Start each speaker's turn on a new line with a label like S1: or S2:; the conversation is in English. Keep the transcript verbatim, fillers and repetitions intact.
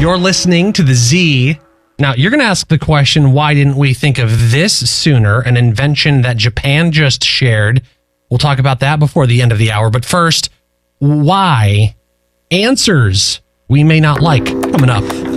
S1: You're listening to the Z. Now, you're going to ask the question, why didn't we think of this sooner? An invention that Japan just shared. We'll talk about that before the end of the hour. But first, why? Answers we may not like coming up.